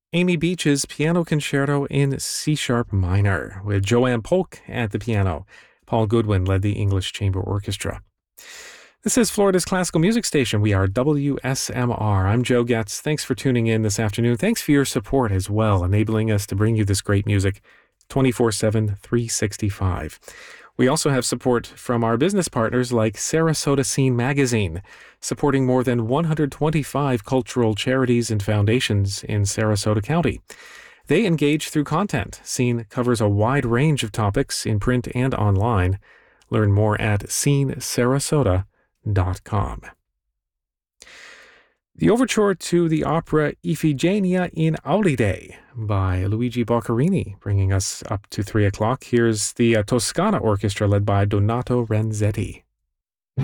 Amy Beach's Piano Concerto in C-sharp minor, with Joanne Polk at the piano. Paul Goodwin led the English Chamber Orchestra. This is Florida's classical music station. We are WSMR. I'm Joe Getz. Thanks for tuning in this afternoon. Thanks for your support as well, enabling us to bring you this great music 24/7, 365. We also have support from our business partners like Sarasota Scene Magazine, supporting more than 125 cultural charities and foundations in Sarasota County. They engage through content. Scene covers a wide range of topics in print and online. Learn more at scenesarasota.com. The overture to the opera Iphigenia in Aulide by Luigi Boccherini, bringing us up to 3 o'clock. Here's the Toscana Orchestra led by Donato Renzetti.